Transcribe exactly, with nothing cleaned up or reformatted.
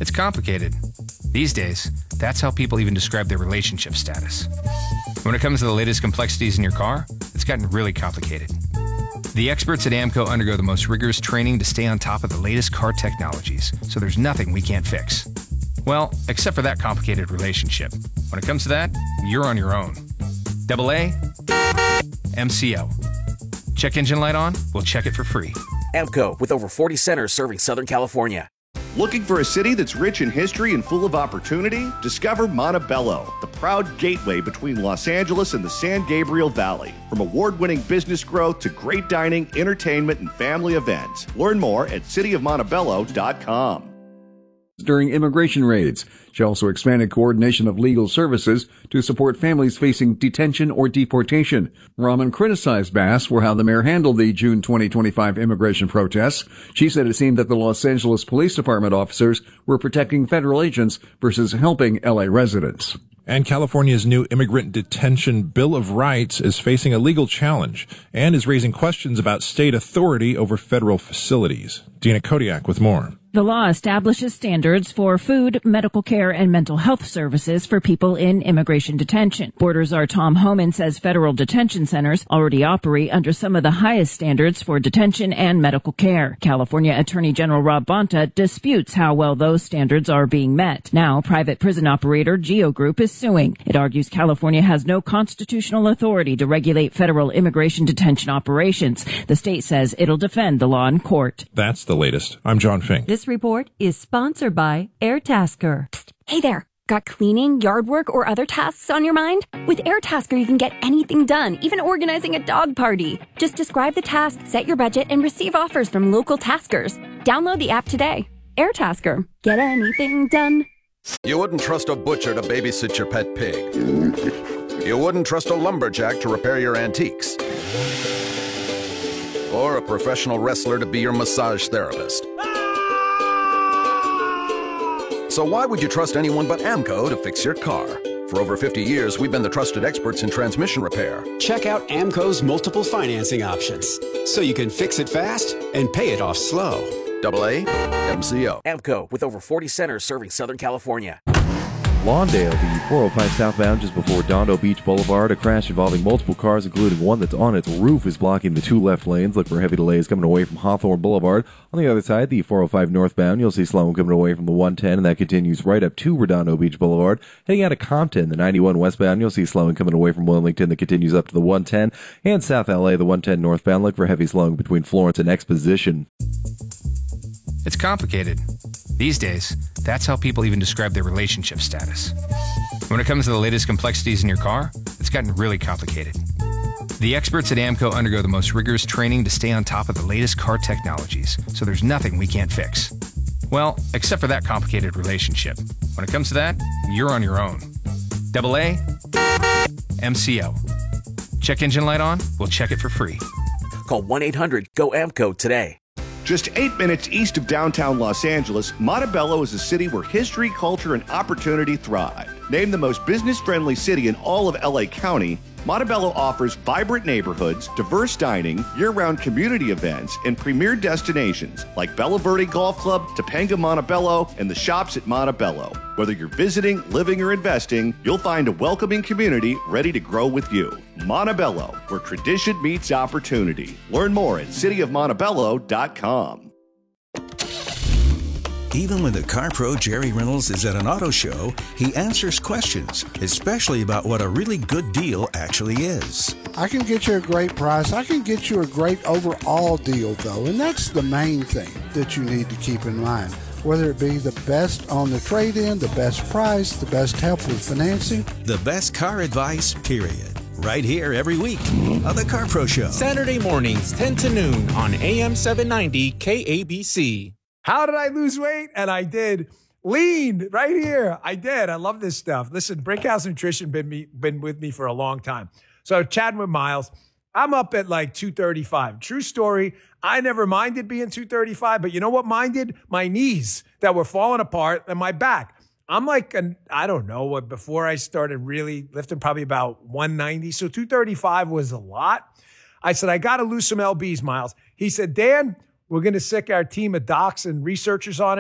It's complicated. These days, that's how people even describe their relationship status. When it comes to the latest complexities in your car, it's gotten really complicated. The experts at AAMCO undergo the most rigorous training to stay on top of the latest car technologies, so there's nothing we can't fix. Well, except for that complicated relationship. When it comes to that, you're on your own. Double A, M C O. Check engine light on? We'll check it for free. AAMCO, with over forty centers serving Southern California. Looking for a city that's rich in history and full of opportunity? Discover Montebello, the proud gateway between Los Angeles and the San Gabriel Valley. From award-winning business growth to great dining, entertainment, and family events. Learn more at city of montebello dot com. During immigration raids. She also expanded coordination of legal services to support families facing detention or deportation. Rahman criticized Bass for how the mayor handled the June twenty twenty-five immigration protests. She said it seemed that the Los Angeles Police Department officers were protecting federal agents versus helping L A residents. And California's new Immigrant Detention Bill of Rights is facing a legal challenge and is raising questions about state authority over federal facilities. Dina Kodiak with more. The law establishes standards for food, medical care, and mental health services for people in immigration detention. Boarder Czar Tom Homan says federal detention centers already operate under some of the highest standards for detention and medical care. California Attorney General Rob Bonta disputes how well those standards are being met. Now, private prison operator Geo Group is suing. It argues California has no constitutional authority to regulate federal immigration detention operations. The state says it'll defend the law in court. That's the latest. I'm John Fink. This report is sponsored by Airtasker. Psst, hey there. Got cleaning, yard work, or other tasks on your mind? With Airtasker, you can get anything done, even organizing a dog party. Just describe the task, set your budget, and receive offers from local taskers. Download the app today. Airtasker. Get anything done. You wouldn't trust a butcher to babysit your pet pig. You wouldn't trust a lumberjack to repair your antiques. Or a professional wrestler to be your massage therapist. So why would you trust anyone but AAMCO to fix your car? For over fifty years, we've been the trusted experts in transmission repair. Check out AAMCO's multiple financing options, so you can fix it fast and pay it off slow. Double A, M C O. AAMCO, with over forty centers serving Southern California. Lawndale, the four oh five southbound just before Dondo Beach Boulevard. A crash involving multiple cars, including one that's on its roof, is blocking the two left lanes. Look for heavy delays coming away from Hawthorne Boulevard. On the other side, the four oh five northbound, you'll see slow coming away from the one ten, and that continues right up to Redondo Beach Boulevard. Heading out of Compton, the ninety-one westbound, you'll see slowing coming away from Wilmington that continues up to the one ten. And South L A, the one ten northbound, look for heavy slowing between Florence and Exposition. It's complicated. These days, that's how people even describe their relationship status. When it comes to the latest complexities in your car, it's gotten really complicated. The experts at AAMCO undergo the most rigorous training to stay on top of the latest car technologies, so there's nothing we can't fix. Well, except for that complicated relationship. When it comes to that, you're on your own. Double A, M C O. Check engine light on? We'll check it for free. Call one eight hundred G O A M C O today. Just eight minutes east of downtown Los Angeles, Montebello is a city where history, culture, and opportunity thrive. Named the most business-friendly city in all of L A County, Montebello offers vibrant neighborhoods, diverse dining, year-round community events, and premier destinations like Bella Verde Golf Club, Topanga Montebello, and the shops at Montebello. Whether you're visiting, living, or investing, you'll find a welcoming community ready to grow with you. Montebello, where tradition meets opportunity. Learn more at city of montebello dot com. Even when the Car Pro Jerry Reynolds is at an auto show, he answers questions, especially about what a really good deal actually is. I can get you a great price. I can get you a great overall deal, though, and that's the main thing that you need to keep in mind. Whether it be the best on the trade-in, the best price, the best help with financing. The best car advice, period. Right here every week on the Car Pro Show. Saturday mornings, ten to noon on A M seven ninety K A B C. How did I lose weight? And I did. Lean right here. I did. I love this stuff. Listen, Brickhouse Nutrition been me, been with me for a long time. So chatting with Miles, I'm up at like two thirty-five. True story. I never minded being two thirty-five, but you know what minded? My knees that were falling apart and my back. I'm like, an, I don't know, what before I started really lifting, probably about one ninety. So two thirty-five was a lot. I said, I got to lose some L Bs, Miles. He said, Dan, we're going to sick our team of docs and researchers on it.